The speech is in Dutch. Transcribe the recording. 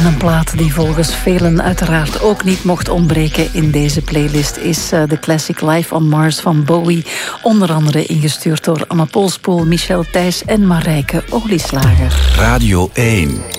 En een plaat die volgens velen uiteraard ook niet mocht ontbreken in deze playlist is de classic Life on Mars van Bowie. Onder andere ingestuurd door Anna Polspoel, Michel Thijs en Marijke Olieslager. Radio 1.